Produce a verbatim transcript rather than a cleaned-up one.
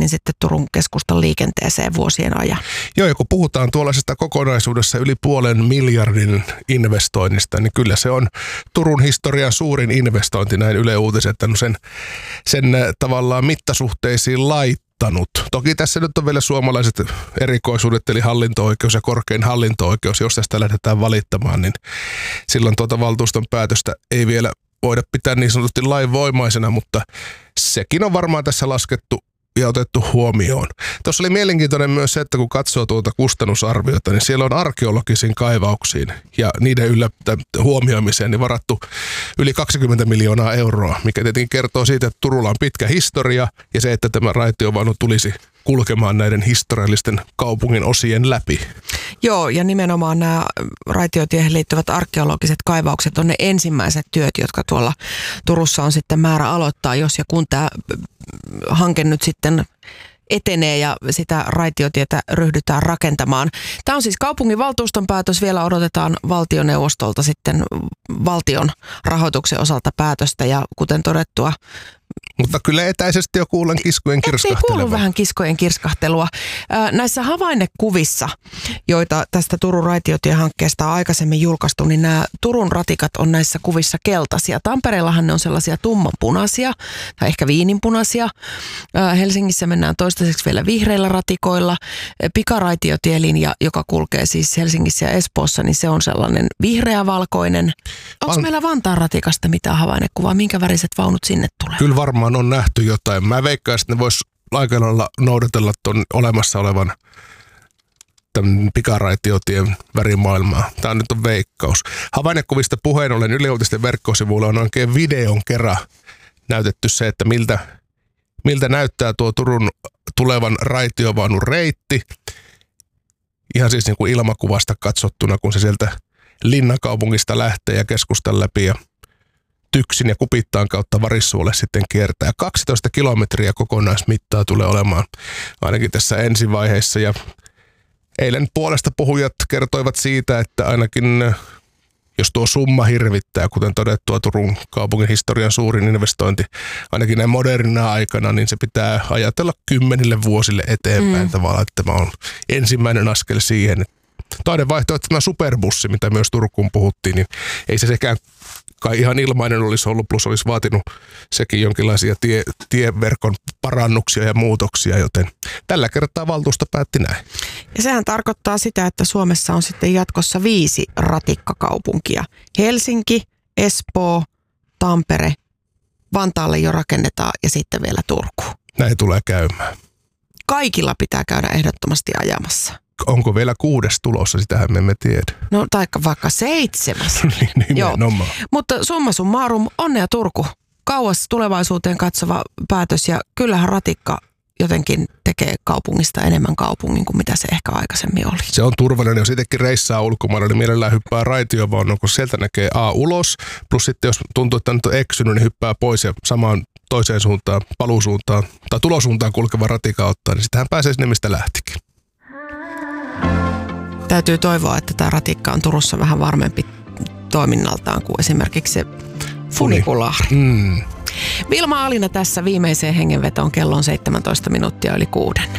otettiin sitten Turun keskustan liikenteeseen vuosien ajan. Joo, ja kun puhutaan tuollaisesta kokonaisuudessa yli puolen miljardin investoinnista, niin kyllä se on Turun historian suurin investointi, näin Yle Uutiset, että sen, sen tavallaan mittasuhteisiin laittanut. Toki tässä nyt on vielä suomalaiset erikoisuudet, eli hallinto-oikeus ja korkein hallinto-oikeus, jos tästä lähdetään valittamaan, niin silloin tuota valtuuston päätöstä ei vielä voida pitää niin sanotusti lainvoimaisena, mutta sekin on varmaan tässä laskettu ja otettu huomioon. Tuossa oli mielenkiintoinen myös se, että kun katsoo tuota kustannusarviota, niin siellä on arkeologisiin kaivauksiin ja niiden yllä huomioimiseen niin varattu yli kaksikymmentä miljoonaa euroa, mikä tietenkin kertoo siitä, että Turulla on pitkä historia ja se, että tämä raitiovaunu tulisi kulkemaan näiden historiallisten kaupungin osien läpi. Joo, ja nimenomaan nämä raitiotiehen liittyvät arkeologiset kaivaukset on ne ensimmäiset työt, jotka tuolla Turussa on sitten määrä aloittaa, jos ja kun tämä hanke nyt sitten etenee ja sitä raitiotietä ryhdytään rakentamaan. Tämä on siis kaupunginvaltuuston päätös. Vielä odotetaan valtioneuvostolta sitten valtion rahoituksen osalta päätöstä ja kuten todettua, mutta kyllä etäisesti jo kuulen kiskojen kirskahtelua. Ettei kuulu vähän kiskojen kirskahtelua. Näissä havainnekuvissa, joita tästä Turun raitiotiehankkeesta on aikaisemmin julkaistu, niin nämä Turun ratikat on näissä kuvissa keltaisia. Tampereellahan ne on sellaisia tummanpunaisia tai ehkä viininpunaisia. Helsingissä mennään toistaiseksi vielä vihreillä ratikoilla. Pikaraitiotielinja, joka kulkee siis Helsingissä ja Espoossa, niin se on sellainen vihreä-valkoinen. Onko Van... meillä Vantaan ratikasta mitään havainnekuvaa? Minkä väriset vaunut sinne tulee? Kyllä varmaan on nähty jotain. Mä veikkaisin, että ne vois aika lailla noudatella tuon olemassa olevan tämän pikaraitiotien värimaailmaa. Tämä nyt on veikkaus. Havainnekuvista puheen ollen Yle Uutisten verkkosivuilla on oikein videon kerran näytetty se, että miltä, miltä näyttää tuo Turun tulevan raitiovaunun reitti. Ihan siis niin kuin ilmakuvasta katsottuna, kun se sieltä linnankaupungista lähtee ja keskustan läpi ja Tyksin ja Kupittaan kautta Varissuolle sitten kiertää. kaksitoista kilometriä kokonaismittaa tulee olemaan ainakin tässä ensivaiheessa. Ja eilen puolesta puhujat kertoivat siitä, että ainakin jos tuo summa hirvittää, kuten todettua Turun kaupungin historian suurin investointi, ainakin näin modernina aikana, niin se pitää ajatella kymmenille vuosille eteenpäin mm. tavallaan, että tämä on ensimmäinen askel siihen. Toinen vaihtoehto, tämä superbussi, mitä myös Turkuun puhuttiin, niin ei se sekään kai ihan ilmainen olisi ollut, plus olisi vaatinut sekin jonkinlaisia tie, tieverkon parannuksia ja muutoksia, joten tällä kertaa valtuusto päätti näin. Ja sehän tarkoittaa sitä, että Suomessa on sitten jatkossa viisi ratikkakaupunkia. Helsinki, Espoo, Tampere, Vantaalle jo rakennetaan ja sitten vielä Turku. Näin tulee käymään. Kaikilla pitää käydä ehdottomasti ajamassa. Onko vielä kuudes tulossa, sitähän me emme tiedä. No taikka vaikka seitsemäs. Nimenomaan. Mutta summa summarum, onnea Turku. Kauas tulevaisuuteen katsova päätös ja kyllähän ratikka jotenkin tekee kaupungista enemmän kaupungin kuin mitä se ehkä aikaisemmin oli. Se on turvallinen, jos itsekin reissaa ulkomailla, niin mielellään hyppää raitiovaunua, kun sieltä näkee A ulos, plus sitten jos tuntuu, että nyt on eksynyt, niin hyppää pois ja samaan toiseen suuntaan, paluusuuntaan tai tulosuuntaan kulkeva ratika ottaa, niin sitähän pääsee sinne, mistä lähtikin. Täytyy toivoa, että tämä ratikka on Turussa vähän varmempi toiminnaltaan kuin esimerkiksi se funikulahri. Mm. Vilma Alina tässä viimeiseen hengenvetoon, kello on seitsemäntoista minuuttia yli kuuden.